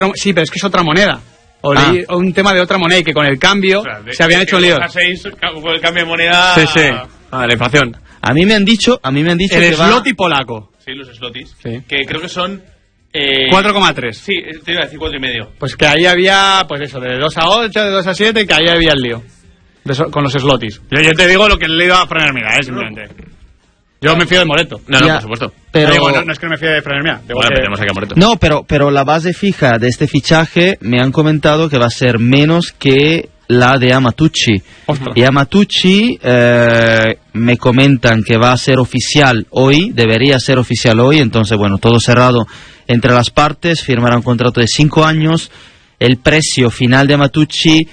Sí, pero es que es otra moneda. O leí un tema de otra moneda y que con el cambio se habían hecho líos. Con el cambio de moneda. Sí. La inflación. A mí me han dicho el que zloty polaco. Sí, los zlotys. Sí. Que creo que son 4,3. Sí, te iba a decir 4,5. Pues que ahí había, pues eso, de 2 a 8, de 2 a 7, que ahí había el lío. Con los slotys. Yo te digo lo que le he ido a Fran Hermida, simplemente. Yo me fío de Moreto. No, por supuesto. Pero no es que no me fíe de Fran Hermida. Tenemos aquí a Moreto. No, pero la base fija de este fichaje me han comentado que va a ser menos que la de Amatucci. Ostras. Y Amatucci me comentan que va a ser oficial hoy, debería ser oficial hoy, entonces bueno, todo cerrado entre las partes, firmará un contrato de 5 años, el precio final de Amatucci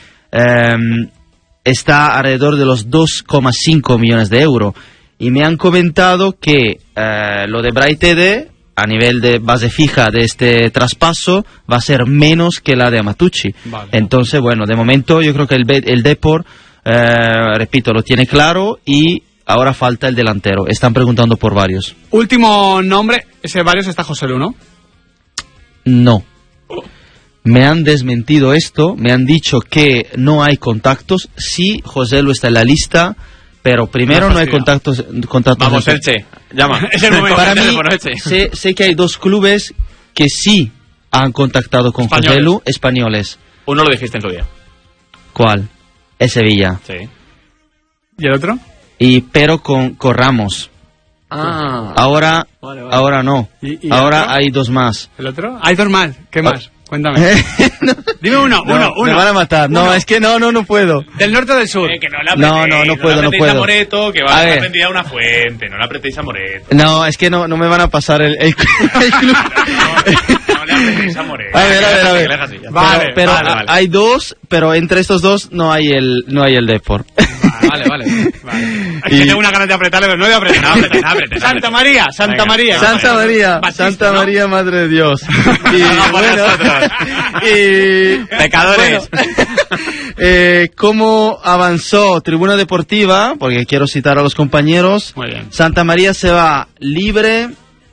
está alrededor de los 2,5 millones de euros. Y me han comentado que lo de Braithwaite, a nivel de base fija de este traspaso, va a ser menos que la de Amatucci. Vale. Entonces, bueno, de momento yo creo que el Depor, repito, lo tiene claro y ahora falta el delantero. Están preguntando por varios. Último nombre, ese varios está José Lu, ¿no? No. Me han desmentido esto, me han dicho que no hay contactos. Sí, José Lu está en la lista, pero primero no hay contactos. Vamos, Elche, llama. Es el momento. Para mí, sé que hay 2 clubes que sí han contactado con José Lu, españoles. Uno lo dijiste en su día. ¿Cuál? Es Sevilla. Sí. ¿Y el otro? Pero con Ramos. Ahora no. ¿Y ahora otro? hay 2 más. ¿El otro? Hay 2 más. ¿Qué más? Cuéntame. Dime uno. Me van a matar. No, es que no puedo. ¿Del norte o del sur? Que no la apretéis, no puedo. No a Moreto, que va a aprender a una fuente. No la apretéis a Moreto. No, es que no me van a pasar el club. No le apretéis a Moreto. A ver. Vale, pero hay 2, pero entre estos 2 no hay el Depor. Vale. Es que tengo una ganas de apretarle, pero no voy a apretar. Santa María. Santa María, Madre de Dios. Pecadores. ¿Cómo avanzó Tribuna Deportiva? Porque quiero citar a los compañeros. Muy bien. Santa María se va libre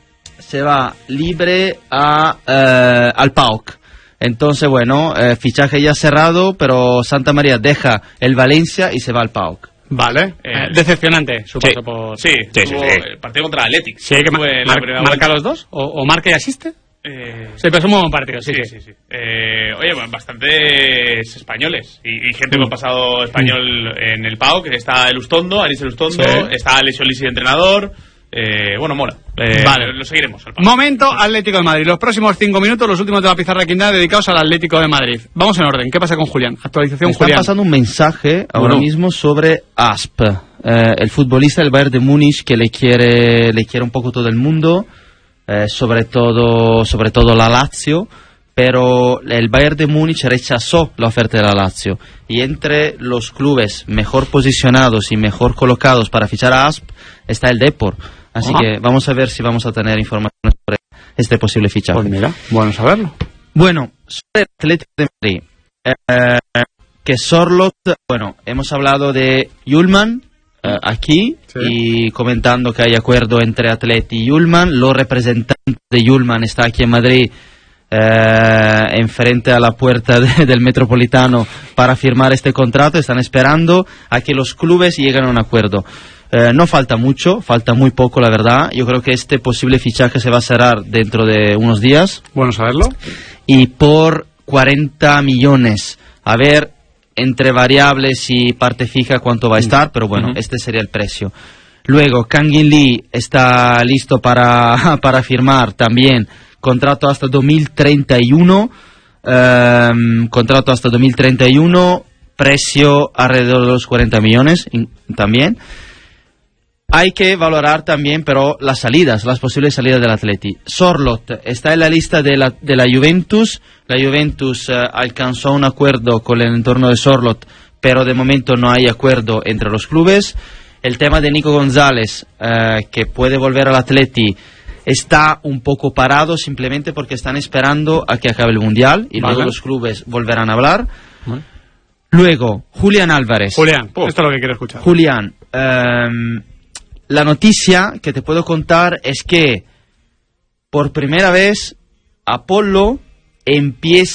al PAOK. Entonces, bueno, fichaje ya cerrado, pero Santa María deja el Valencia y se va al PAOK. Vale. Decepcionante su paso por... Sí. El partido contra el Athletic. Sí, que marca los dos. ¿O marca y asiste? Sí, pero es un buen partido, sí. Oye, bastantes españoles y gente con pasado español en el PAOK, que está Aris Elustondo, está Alessio Lisi de entrenador. Mola. Vale, lo seguiremos. Momento Atlético de Madrid. Los próximos 5 minutos, los últimos de la pizarra quinta dedicados al Atlético de Madrid. Vamos en orden. ¿Qué pasa con Julián? Actualización, Julián. Está pasando un mensaje ahora mismo sobre Asp, el futbolista del Bayern de Múnich que le quiere un poco todo el mundo, sobre todo la Lazio. Pero el Bayern de Múnich rechazó la oferta de la Lazio y entre los clubes mejor posicionados y mejor colocados para fichar a Asp está el Depor. Así que vamos a ver si vamos a tener informaciones sobre este posible fichaje. Pues mira, bueno saberlo. Bueno, sobre el Atlético de Madrid, que Sorloth, bueno, hemos hablado de Ullmann aquí y comentando que hay acuerdo entre Atleti y Ullmann. Los representantes de Ullmann está aquí en Madrid, enfrente a la puerta del Metropolitano para firmar este contrato. Están esperando a que los clubes lleguen a un acuerdo. No falta mucho, falta muy poco, la verdad. Yo creo que este posible fichaje se va a cerrar dentro de unos días. Bueno saberlo. Y por 40 millones. A ver, entre variables y parte fija cuánto va a estar, pero bueno, este sería el precio. Luego, Kang In Lee está listo para firmar también. Contrato hasta 2031, precio alrededor de los 40 millones también. Hay que valorar también, pero las posibles salidas del Atleti. Sorloth está en la lista de la Juventus. La Juventus alcanzó un acuerdo con el entorno de Sorloth, pero de momento no hay acuerdo entre los clubes. El tema de Nico González, que puede volver al Atleti, está un poco parado simplemente porque están esperando a que acabe el Mundial y luego los clubes volverán a hablar. Luego, Julián Álvarez. Julián, esto es lo que quiero escuchar. Julián, la noticia que te puedo contar es que por primera vez Apollo empieza